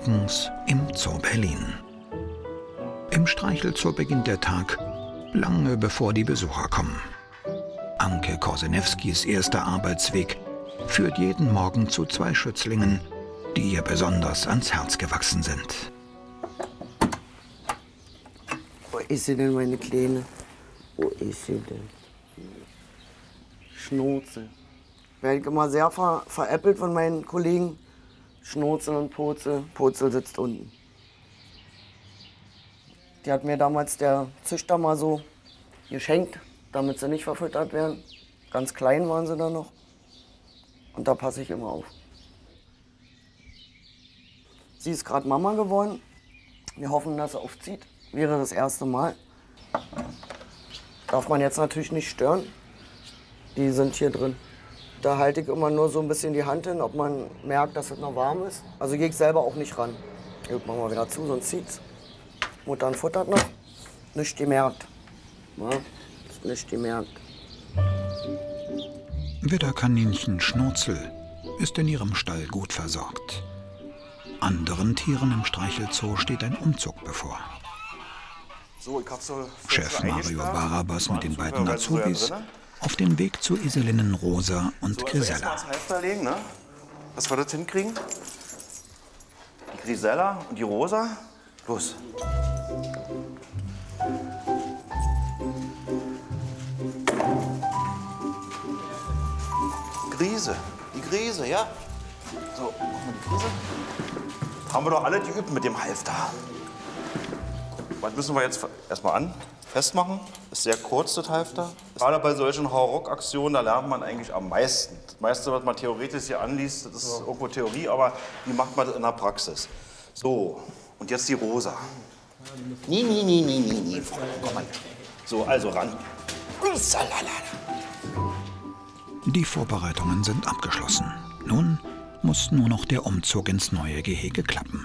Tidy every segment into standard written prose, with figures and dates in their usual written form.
Morgens im Zoo Berlin. Im Streichelzoo beginnt der Tag, lange bevor die Besucher kommen. Anke Korsenewskis erster Arbeitsweg führt jeden Morgen zu 2 Schützlingen, die ihr besonders ans Herz gewachsen sind. Wo ist sie denn, meine Kleine? Wo ist sie denn? Schnurzel. Werde ich immer sehr veräppelt von meinen Kollegen. Schnurzel und Purzel. Purzel sitzt unten. Die hat mir damals der Züchter mal so geschenkt, damit sie nicht verfüttert werden. Ganz klein waren sie da noch. Und da passe ich immer auf. Sie ist gerade Mama geworden. Wir hoffen, dass sie aufzieht. Wäre das erste Mal. Darf man jetzt natürlich nicht stören. Die sind hier drin. Da halte ich immer nur so ein bisschen die Hand hin, ob man merkt, dass es noch warm ist. Also gehe ich selber auch nicht ran. Ich mache mal wieder zu, sonst zieht's. Mutter futtert noch. Nicht gemerkt. Ja, ist nicht gemerkt. Widderkaninchen Schnurzel ist in ihrem Stall gut versorgt. Anderen Tieren im Streichelzoo steht ein Umzug bevor. So, ich hab so Chef Mario Barabas mit den beiden Azubis auf den Weg zu Iselinnen Rosa und so, Grisella. Also Halfter legen, ne? Dass wir das hinkriegen. Die Grisella und die Rosa. Los. Grise. Die Grise, ja? So, machen wir die Grise. Haben wir doch alle geübt mit dem Halfter. Was müssen wir jetzt erstmal festmachen? Ist sehr kurz, das Halfter. Gerade bei solchen Hauruck-Aktionen, da lernt man eigentlich am meisten. Das meiste, was man theoretisch hier anliest, das ist irgendwo Theorie, aber wie macht man das in der Praxis? So, und jetzt die Rosa. Nie, komm mal. So, also ran. Die Vorbereitungen sind abgeschlossen. Nun muss nur noch der Umzug ins neue Gehege klappen.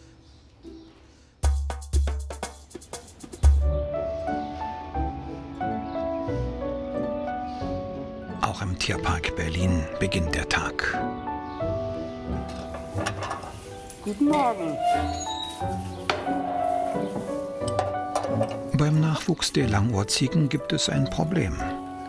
Auch im Tierpark Berlin beginnt der Tag. Guten Morgen. Beim Nachwuchs der Langohrziegen gibt es ein Problem.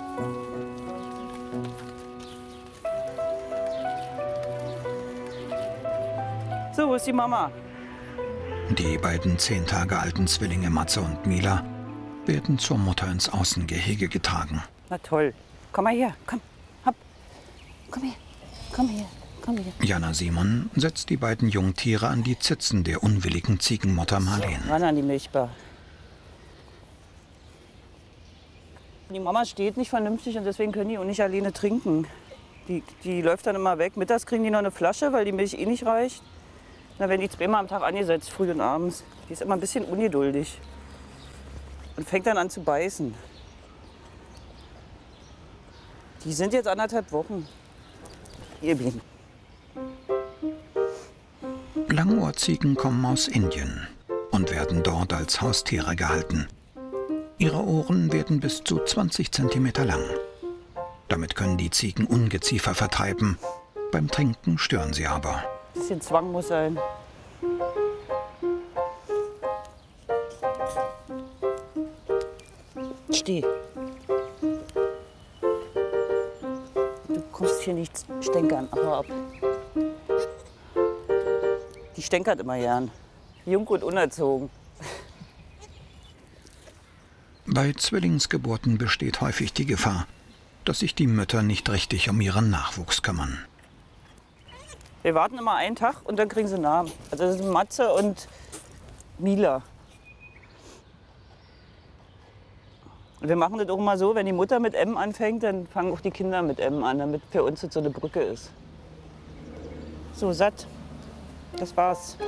So, wo ist die Mama? Die beiden 10 Tage alten Zwillinge Matze und Mila werden zur Mutter ins Außengehege getragen. Na toll. Komm mal her, komm. Hopp. Komm her, komm her, komm her. Jana Simon setzt die beiden Jungtiere an die Zitzen der unwilligen Ziegenmutter Marleen. Ran an die Milchbar. Die Mama steht nicht vernünftig und deswegen können die auch nicht alleine trinken. Die läuft dann immer weg. Mittags kriegen die noch eine Flasche, weil die Milch eh nicht reicht. Dann werden die 2-mal am Tag angesetzt, früh und abends. Die ist immer ein bisschen ungeduldig und fängt dann an zu beißen. Die sind jetzt 1,5 Wochen. Ihr Bienen. Langohrziegen kommen aus Indien und werden dort als Haustiere gehalten. Ihre Ohren werden bis zu 20 cm lang. Damit können die Ziegen Ungeziefer vertreiben. Beim Trinken stören sie aber. Ein bisschen Zwang muss sein. Steh. Du kommst hier nicht stänkern. Hör ab. Die stänkert immer gern. Jung und unerzogen. Bei Zwillingsgeburten besteht häufig die Gefahr, dass sich die Mütter nicht richtig um ihren Nachwuchs kümmern. Wir warten immer einen Tag und dann kriegen sie Namen. Also das sind Matze und Mila. Wir machen das auch immer so, wenn die Mutter mit M anfängt, dann fangen auch die Kinder mit M an, damit für uns das so eine Brücke ist. So, satt. Das war's.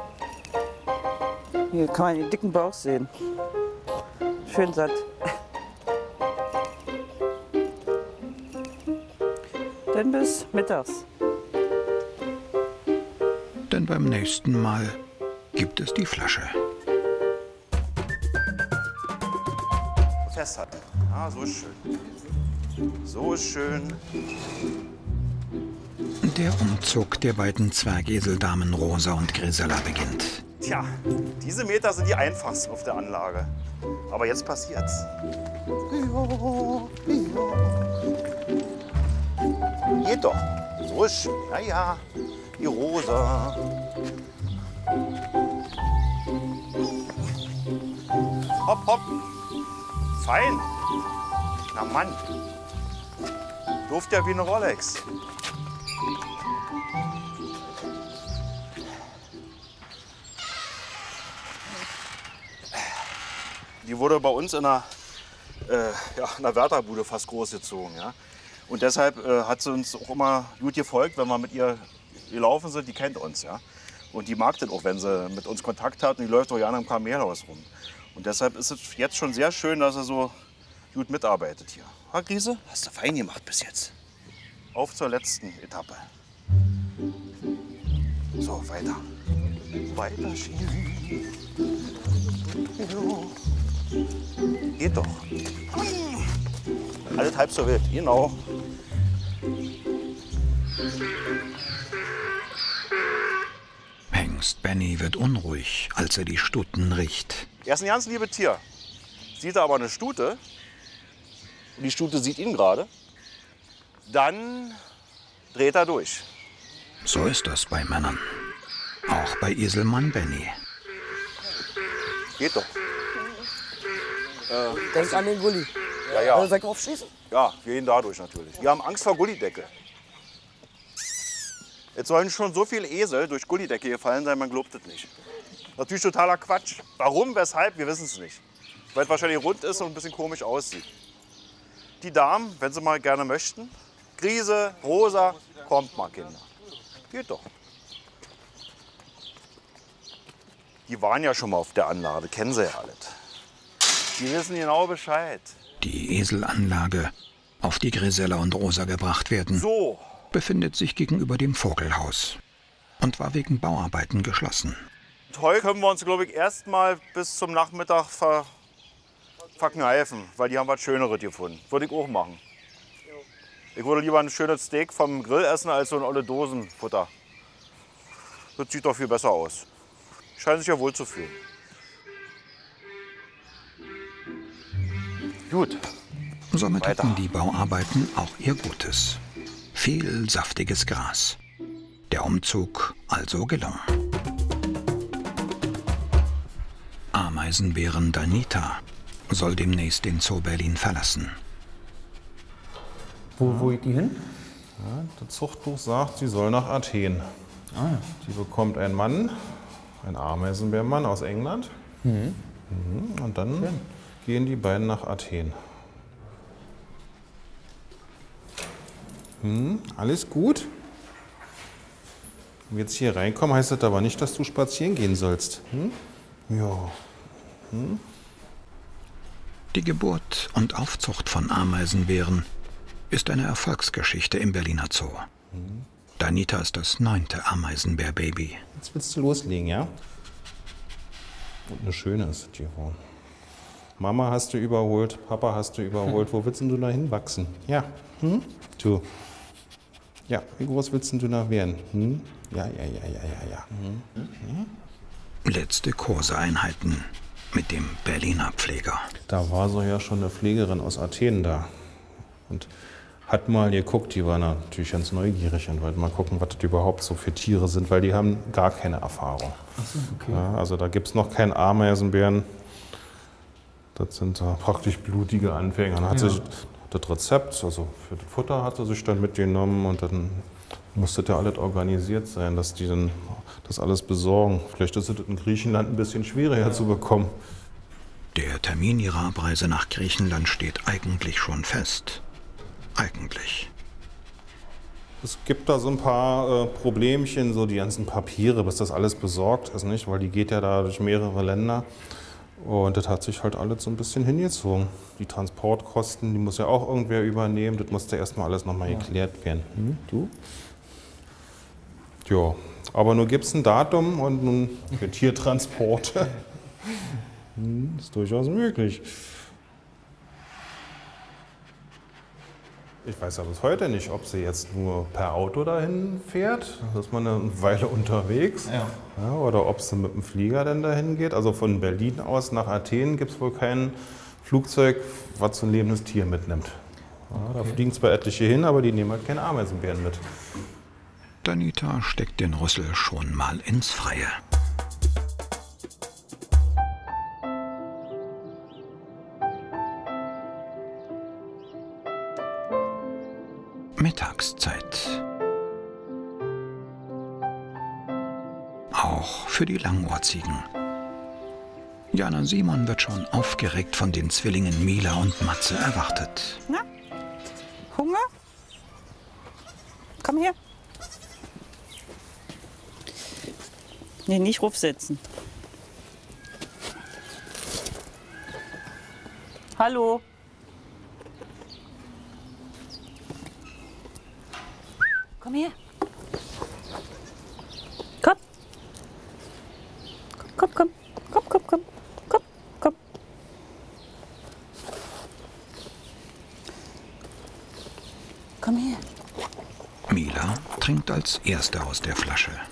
Hier kann man den dicken Bauch sehen. Schön satt. Dann bis mittags. Denn beim nächsten Mal gibt es die Flasche. Festhalten. Ah, so ist schön. So ist schön. Der Umzug der beiden Zwergeseldamen Rosa und Grisella beginnt. Tja, diese Meter sind die einfachsten auf der Anlage. Aber jetzt passiert's. Geht doch. So ist schön. Ja, ja. Die Rosa. Hopp, hopp. Fein. Na Mann. Duft ja wie eine Rolex. Die wurde bei uns in einer Wärterbude fast großgezogen. Ja? Und deshalb hat sie uns auch immer gut gefolgt, wenn wir mit ihr gelaufen sind. Die kennt uns. Ja? Und die mag das auch, wenn sie mit uns Kontakt hat. Und die läuft auch gerne im Kamelhaus rum. Und deshalb ist es jetzt schon sehr schön, dass sie so gut mitarbeitet hier. Ha, Grise? Hast du fein gemacht bis jetzt. Auf zur letzten Etappe. So, weiter. Weiter schieben. Geht doch. Alles halb so wild, genau. Hengst Benny wird unruhig, als er die Stuten riecht. Er ist ein ganz liebes Tier. Sieht er aber eine Stute, und die Stute sieht ihn gerade, dann dreht er durch. So ist das bei Männern. Auch bei Eselmann Benny. Geht doch. Denk an den Gulli. Ja, ja. Also, soll ich aufschließen? Ja, wir gehen dadurch natürlich. Die haben Angst vor Gullidecke. Jetzt sollen schon so viele Esel durch Gullidecke gefallen sein, man glaubt es nicht. Natürlich totaler Quatsch. Warum, weshalb, wir wissen es nicht. Weil es wahrscheinlich rund ist und ein bisschen komisch aussieht. Die Damen, wenn sie mal gerne möchten, Grise, Rosa, kommt mal, Kinder. Geht doch. Die waren ja schon mal auf der Anlage, kennen sie ja alles. Die wissen genau Bescheid. Die Eselanlage, auf die Grisella und Rosa gebracht werden, So, befindet sich gegenüber dem Vogelhaus und war wegen Bauarbeiten geschlossen. und heute können wir uns, glaube ich, erst mal bis zum Nachmittag verkneifen, weil die haben was Schöneres gefunden. Würde ich auch machen. Ich würde lieber ein schönes Steak vom Grill essen, als so ein olle Dosenfutter. Das sieht doch viel besser aus. Scheinen sich ja wohl zu fühlen. Gut. Somit Weiter. hatten die Bauarbeiten auch ihr Gutes. Viel saftiges Gras. Der Umzug also gelungen. Ameisenbären Danita soll demnächst den Zoo Berlin verlassen. Wo geht die hin? Ja, das Zuchtbuch sagt, sie soll nach Athen. Die bekommt einen Mann, einen Ameisenbärmann aus England. Und dann gehen die beiden nach Athen. Alles gut. Wenn wir jetzt hier reinkommen, heißt das aber nicht, dass du spazieren gehen sollst. Ja. Die Geburt und Aufzucht von Ameisenbären ist eine Erfolgsgeschichte im Berliner Zoo. Danita ist das 9. Ameisenbär-Baby. Jetzt willst du loslegen, ja? Und eine schöne ist die geworden. Mama hast du überholt, Papa hast du überholt. Wo willst denn du da hinwachsen? Ja. Du. Ja, wie groß willst denn du da werden? Ja. Letzte Kurseeinheiten mit dem Berliner Pfleger. Da war so ja schon eine Pflegerin aus Athen da. Und hat mal geguckt, die war natürlich ganz neugierig und wollte mal gucken, was das überhaupt so für Tiere sind, weil die haben gar keine Erfahrung. Ach so, okay. Ja, also da gibt es noch keinen Ameisenbären. Das sind praktisch blutige Anfänger. Dann hat sich das Rezept, also für das Futter hat sie sich dann mitgenommen und dann musste ja alles organisiert sein, dass die dann das alles besorgen. Vielleicht ist es in Griechenland ein bisschen schwieriger zu bekommen. Der Termin ihrer Abreise nach Griechenland steht eigentlich schon fest. Eigentlich. Es gibt da so ein paar Problemchen, so die ganzen Papiere, bis das alles besorgt ist, nicht? Weil die geht ja da durch mehrere Länder. Und das hat sich halt alles so ein bisschen hingezogen. Die Transportkosten, die muss ja auch irgendwer übernehmen. Das musste erstmal alles nochmal geklärt werden. Du? Ja, aber nur gibt es ein Datum und nun für Tiertransporte. Ist durchaus möglich. Ich weiß ja bis heute nicht, ob sie jetzt nur per Auto dahin fährt, da ist man eine Weile unterwegs, ja, oder ob sie mit dem Flieger dann dahin geht. Also von Berlin aus nach Athen gibt es wohl kein Flugzeug, was so ein lebendes Tier mitnimmt. Ja, da fliegen zwar etliche hin, aber die nehmen halt keine Ameisenbären mit. Danita steckt den Rüssel schon mal ins Freie. Mittagszeit. Auch für die Langohrziegen. Jana Simon wird schon aufgeregt von den Zwillingen Mila und Matze erwartet. Na, Hunger? Komm her. Nee, nicht rufsetzen. Hallo. Komm her. Komm. Komm, komm, komm, komm, komm, komm, komm. Komm her. Mila trinkt als Erste aus der Flasche.